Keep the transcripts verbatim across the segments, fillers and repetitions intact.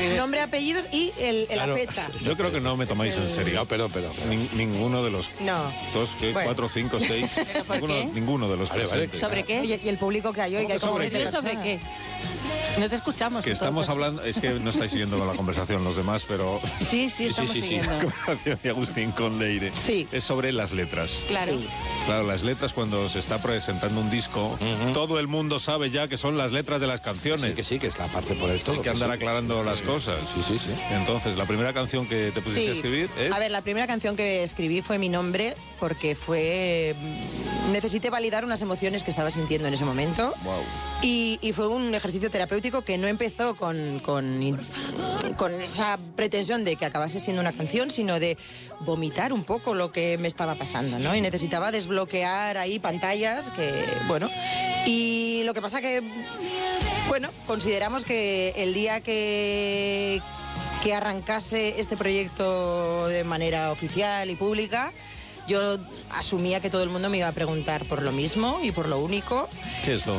Nombre, apellidos y el, el Claro. la fecha. Yo creo que no me tomáis en serio. No, pero, pero. pero. Nin- ninguno de los No. dos, ¿qué? Bueno. cuatro, cinco, seis. por ninguno, qué? ninguno de los Vale, vale. presentes. ¿Sobre qué? Oye, y el público que hay hoy, que hay como ¿Sobre siete qué? ¿Sobre personas. qué? No te escuchamos. Que estamos entonces. hablando, es que no estáis siguiendo la conversación los demás, pero Sí, sí, estamos sí, sí. siguiendo. la conversación de Agustín con Leire Sí. es sobre las letras. Claro. Claro, las letras cuando se está presentando un disco, todo el mundo sabe ya que son las letras de las canciones. Sí, que sí, que es la parte por esto. Hay que andar aclarando las cosas. Sí, sí, sí. Entonces, la primera canción que te pusiste a escribir es... A ver, la primera canción que escribí fue Mi Nombre porque fue... mm, Necesité validar unas emociones que estaba sintiendo en ese momento. Wow. Y, y fue un ejercicio terapéutico que no empezó con, con, con esa pretensión de que acabase siendo una canción, sino de vomitar un poco lo que me estaba pasando, ¿no? Y necesitaba desbloquear ahí pantallas que, bueno... Y lo que pasa que, bueno, consideramos que el día que... que arrancase este proyecto de manera oficial y pública, yo asumía que todo el mundo me iba a preguntar por lo mismo y por lo único. ¿Qué es lo...?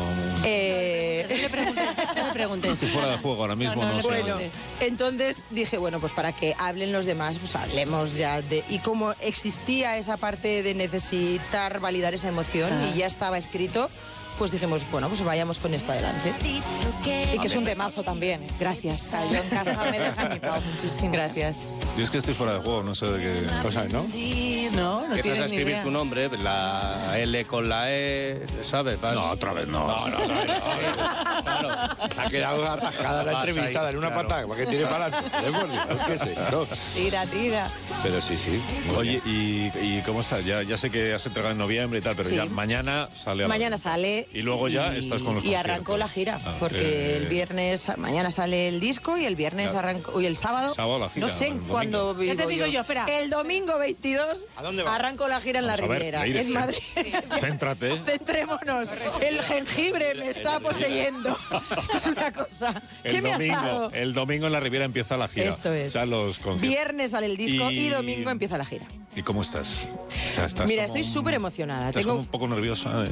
Eh, No le preguntes, no le preguntes. Estoy fuera de juego ahora mismo, No, no, no le sé. Bueno, preguntes. entonces dije, bueno, pues para que hablen los demás, pues hablemos ya de... Y como existía esa parte de necesitar validar esa emoción Ah. y ya estaba escrito, pues dijimos, bueno, pues vayamos con esto adelante. Y que es un temazo también. Gracias. O sea, yo en casa me he desanimado muchísimo. Gracias. Yo es que estoy fuera de juego, no sé de qué... Cosas, ¿no? No, no Empiezas a tienes ni escribir idea. tu nombre, la L con la E, ¿sabes? Vas- No, otra vez no. No, no, no, no. Claro. Se ha quedado atascada la Vas entrevista, ahí, dale una claro. patada, para que tire para adelante. ¿Eh, por Dios? ¿Qué es esto? Tira, tira. Pero sí, sí. muy Oye, bien. ¿y, y cómo está? Ya, ya sé que has entregado en noviembre y tal, pero Sí. ya mañana sale a la Mañana venta. sale. Y luego ya estás con los Y arrancó conciertos. la gira, Ah, porque eh, el viernes, mañana sale el disco y el viernes Claro. arrancó, y el sábado, Sábado la gira, no sé el domingo. cuándo Ya te digo yo, espera. El domingo veintidós ¿A dónde va? arrancó la gira en Vamos la a ver, Riviera, Leire, en cén- Madrid. Céntrate. Centrémonos. El jengibre me está poseyendo. Esto es una cosa. ¿Qué El me has domingo, dado? el domingo en la Riviera empieza la gira. Esto es. O sea, los conciertos. Viernes sale el disco y... Y- domingo empieza la gira. ¿Y cómo estás? O sea, estás Mira, como estoy un- súper emocionada. Estás Tengo- como un poco nerviosa. eh.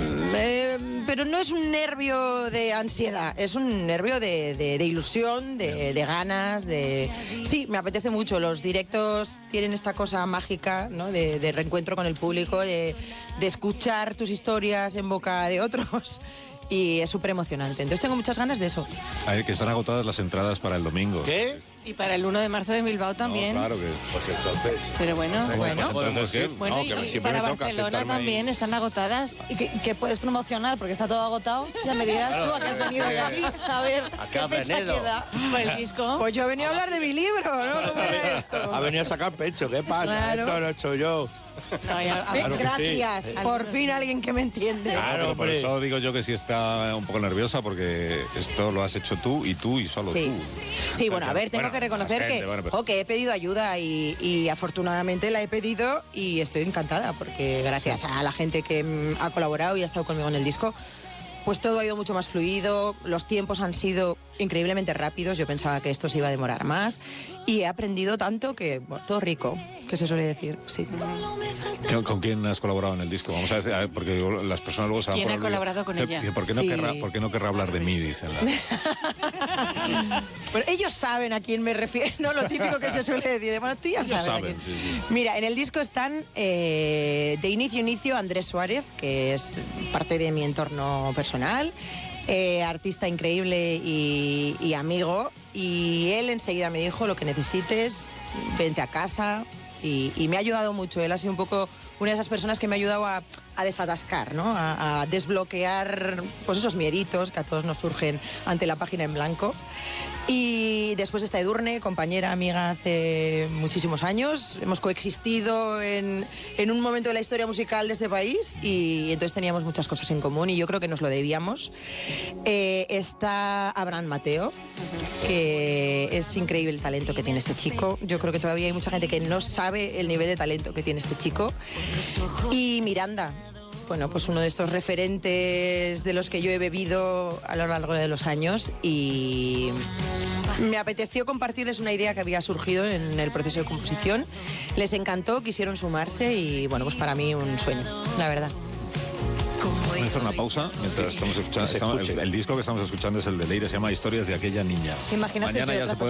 Eh, pero no es un nervio de ansiedad, es un nervio de, de- de ilusión, de, de ganas, de... Sí, me apetece mucho. Los directos tienen esta cosa mágica, ¿no? De, de reencuentro con el público, de, de escuchar tus historias en boca de otros. Y es súper emocionante. Entonces tengo muchas ganas de eso. Ay, que están agotadas las entradas para el domingo. ¿Qué? Y para el uno de marzo de Bilbao No, también. claro que... Pues entonces. Pero bueno, Bueno. Pues entonces, ¿qué? bueno, No, y, que y siempre para me toca Barcelona sentarme ahí. también están agotadas. Y que, que puedes promocionar porque está todo agotado. Ya me dirás tú a qué has venido ya aquí. A ver, ¿A qué ¿qué has fecha venido? queda? Por el disco. Pues yo venía a hablar de mi libro, ¿no? ¿Cómo era esto? Ha venido a sacar pecho, ¿qué pasa? Claro. Esto lo he hecho yo. No, ya- a- Claro que sí. Gracias. Por fin alguien que me entiende. Ah, pero por hombre. eso digo yo que sí está un poco nerviosa, porque esto lo has hecho tú y tú y solo Sí. tú. Sí, bueno, a ver, tengo Bueno, que reconocer la gente, que, bueno, pero- jo, que he pedido ayuda y, y afortunadamente la he pedido y estoy encantada porque gracias a la gente que mm, ha colaborado y ha estado conmigo en el disco, pues todo ha ido mucho más fluido, los tiempos han sido increíblemente rápidos, yo pensaba que esto se iba a demorar más y he aprendido tanto que, bueno, todo rico, que se suele decir, sí. ¿Con, con quién has colaborado en el disco? Vamos a decir, a ver, porque digo, las personas luego se van ¿Quién por ha el- colaborado con Dice, ella? dice, ¿por qué no, Sí. querrá, ¿por qué no querrá hablar de mí? Dicen. Pero ellos saben a quién me refiero, no lo típico que se suele decir. Bueno, tú ya Ellos sabes. a saben, quién. sí, sí. Mira, en el disco están eh, de inicio a inicio Andrés Suárez, que es parte de mi entorno personal, eh, artista increíble y, y amigo. Y él enseguida me dijo, lo que necesites, vente a casa. Y, y me ha ayudado mucho. Él ha sido un poco una de esas personas que me ha ayudado a, a desatascar, ¿no? A, a desbloquear pues esos mieditos que a todos nos surgen ante la página en blanco. Y después está Edurne, compañera, amiga hace muchísimos años. Hemos coexistido en, en un momento de la historia musical de este país y entonces teníamos muchas cosas en común y yo creo que nos lo debíamos. Eh, está Abraham Mateo, que es increíble el talento que tiene este chico. Yo creo que todavía hay mucha gente que no sabe el nivel de talento que tiene este chico. Y Miranda, bueno, pues uno de estos referentes de los que yo he bebido a lo largo de los años y me apeteció compartirles una idea que había surgido en el proceso de composición. Les encantó, quisieron sumarse y bueno, pues para mí un sueño, la verdad. Vamos a hacer una pausa mientras estamos escuchando. Que se estamos- escuche. el, el disco que estamos escuchando es el de Leire, se llama Historias de aquella niña. ¿Te imaginas Mañana que ya otra se puede